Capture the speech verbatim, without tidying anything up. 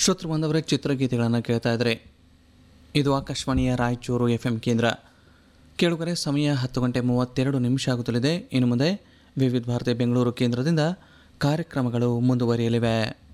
ಶ್ರೋತೃ ಬಂದವರೇ, ಚಿತ್ರಗೀತೆಗಳನ್ನು ಕೇಳ್ತಾ ಇದ್ದಾರೆ. ಇದು ಆಕಾಶವಾಣಿಯ ರಾಯಚೂರು ಎಫ್ ಎಂ ಕೇಂದ್ರ. ಕೇಳುಗರೆ, ಸಮಯ ಹತ್ತು ಗಂಟೆ ಮೂವತ್ತೆರಡು ನಿಮಿಷ ಆಗುತ್ತಲಿದೆ. ಇನ್ನು ಮುಂದೆ ವಿವಿಧ ಭಾರತಿ ಬೆಂಗಳೂರು ಕೇಂದ್ರದಿಂದ ಕಾರ್ಯಕ್ರಮಗಳು ಮುಂದುವರಿಯಲಿವೆ.